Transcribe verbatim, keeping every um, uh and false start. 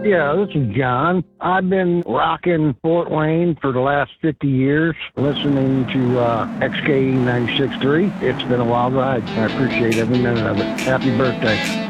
Yeah, this is John. I've been rocking Fort Wayne for the last fifty years, listening to uh, X K ninety-six point three. It's been a wild ride. I appreciate every minute of it. Happy birthday.